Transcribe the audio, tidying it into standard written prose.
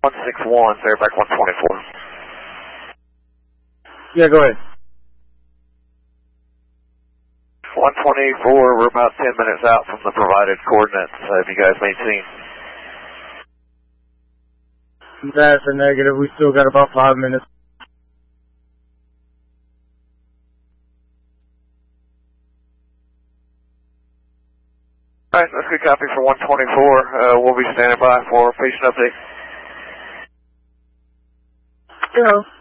161, so back 124. Yeah, go ahead. 124, we're about 10 minutes out from the provided coordinates. Have you guys made scene? That's a negative. We still got about 5 minutes. Alright, that's a good copy for 124. We'll be standing by for patient update. Yeah.